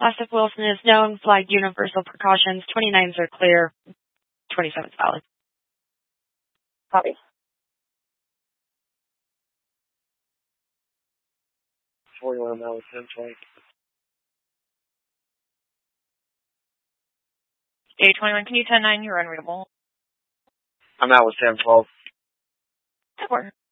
Plastic Wilson is known. Flag universal precautions. 29s are clear. 27's valid. Copy. 41 now with 10 flight. Day 21, can you 10-9? You're unreadable. I'm out with 10-12. That works.